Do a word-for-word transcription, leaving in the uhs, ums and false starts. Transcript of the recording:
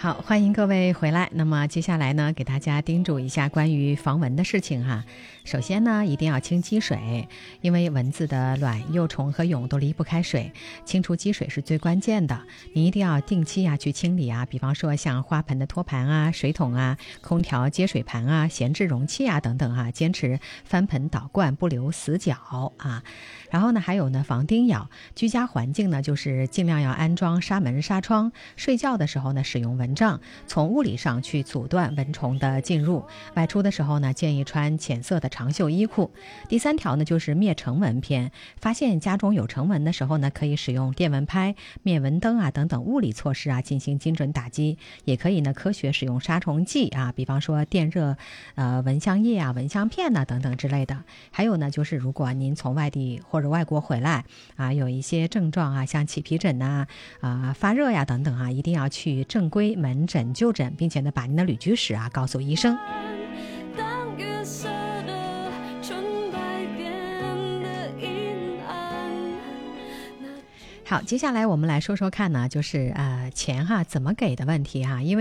好，欢迎各位回来。那么接下来呢，给大家叮嘱一下关于防蚊的事情哈。首先呢，一定要清积水，因为蚊子的卵、幼虫和蛹都离不开水，清除积水是最关键的。你一定要定期啊去清理啊，比方说像花盆的托盘啊、水桶啊、空调接水盘啊、闲置容器啊等等啊，坚持翻盆倒罐，不留死角啊。然后呢，还有呢，防叮咬。居家环境呢，就是尽量要安装纱门、纱窗。睡觉的时候呢，使用蚊帐，从物理上去阻断蚊虫的进入。外出的时候呢，建议穿浅色的长袖衣裤。第三条呢，就是灭成蚊篇。发现家中有成蚊的时候呢，可以使用电蚊拍、灭蚊灯啊等等物理措施啊，进行精准打击。也可以呢，科学使用杀虫剂啊，比方说电热、呃蚊香液啊、蚊香片呐、等等之类的。还有呢，就是如果您从外地或者外国回来啊，有一些症状啊，像起皮疹呐、啊、啊发热呀等等啊，一定要去正规门诊就诊，并且呢，把您的旅居史啊告诉医生。好，接下来我们来说说看呢，就是呃钱哈怎么给的问题哈，因为